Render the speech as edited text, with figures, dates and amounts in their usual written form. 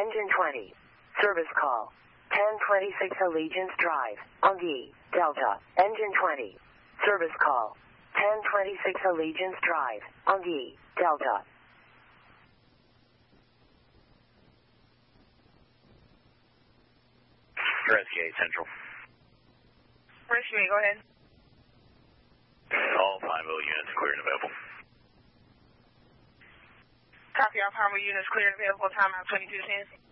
Engine 20. Service call. 1026 Allegiance Drive, Ongi, Delta. Engine 20. Service call. 1026 Allegiance Drive, Ongi, Delta. Rescue 8 Central. Rescue 8, go ahead. All Pineville units clear and available. Copy, all Pineville units clear and available. Timeout 2210.